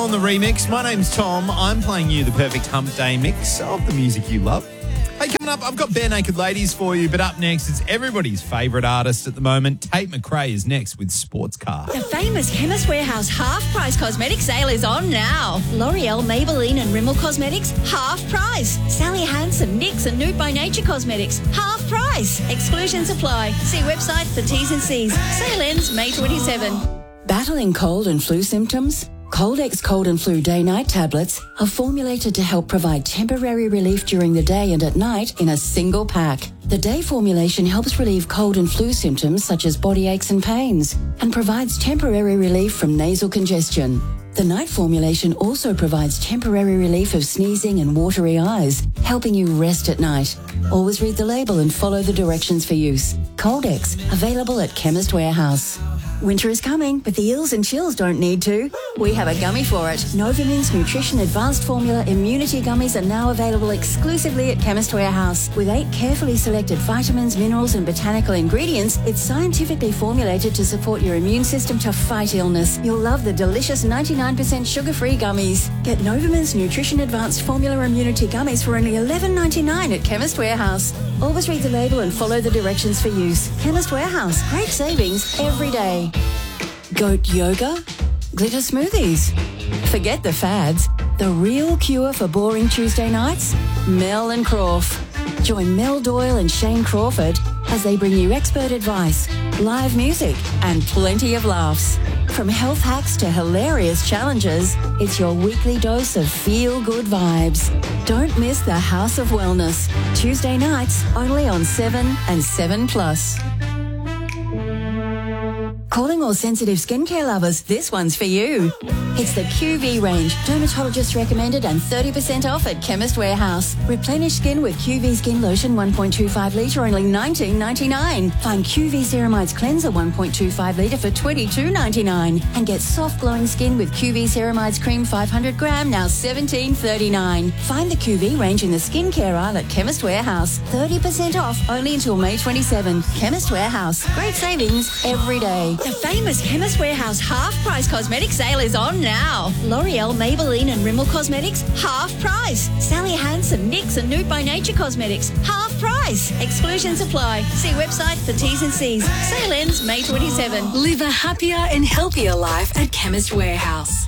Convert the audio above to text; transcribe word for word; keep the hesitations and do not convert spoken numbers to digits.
on the remix. My name's Tom. I'm playing you the perfect hump day mix of the music you love. Hey, coming up, I've got Bare Naked Ladies for you, but up next, it's everybody's favourite artist at the moment. Tate McRae is next with Sports Car. The famous Chemist Warehouse half-price cosmetic sale is on now. L'Oreal, Maybelline and Rimmel Cosmetics, half price. Sally Hansen, NYX and Nude by Nature Cosmetics, half price. Exclusions apply. See website for T's and C's. Sale ends May twenty-seventh. Battling cold and flu symptoms? Cold-X Cold and Flu Day-Night tablets are formulated to help provide temporary relief during the day and at night in a single pack. The day formulation helps relieve cold and flu symptoms such as body aches and pains and provides temporary relief from nasal congestion. The night formulation also provides temporary relief of sneezing and watery eyes, helping you rest at night. Always read the label and follow the directions for use. Cold-X, available at Chemist Warehouse. Winter is coming, but the ills and chills don't need to. We have a gummy for it. Novomin's Nutrition Advanced Formula Immunity Gummies are now available exclusively at Chemist Warehouse. With eight carefully selected vitamins, minerals and botanical ingredients, it's scientifically formulated to support your immune system to fight illness. You'll love the delicious ninety-nine percent sugar-free gummies. Get Novomin's Nutrition Advanced Formula Immunity Gummies for only eleven ninety-nine at Chemist Warehouse. Always read the label and follow the directions for use. Chemist Warehouse. Great savings every day. Goat yoga? Glitter smoothies? Forget the fads. The real cure for boring Tuesday nights? Mel and Crawf. Join Mel Doyle and Shane Crawford as they bring you expert advice, live music and plenty of laughs. From health hacks to hilarious challenges, it's your weekly dose of feel-good vibes. Don't miss the House of Wellness. Tuesday nights only on seven and seven plus. Calling all sensitive skincare lovers, this one's for you. It's the Q V range, dermatologist recommended and thirty percent off at Chemist Warehouse. Replenish skin with Q V Skin Lotion one point two five litre, only nineteen ninety-nine. Find Q V Ceramides Cleanser one point two five litre for twenty-two ninety-nine. And get soft glowing skin with Q V Ceramides Cream five hundred gram, now seventeen thirty-nine. Find the Q V range in the skincare aisle at Chemist Warehouse. thirty percent off only until May twenty-seventh. Chemist Warehouse. Great savings every day. The famous Chemist Warehouse half-price cosmetic sale is on now. L'Oreal, Maybelline and Rimmel Cosmetics, half price. Sally Hansen, NYX and Nude by Nature Cosmetics, half price. Exclusions apply. See website for T's and C's. Sale ends May twenty-seventh. Live a happier and healthier life at Chemist Warehouse.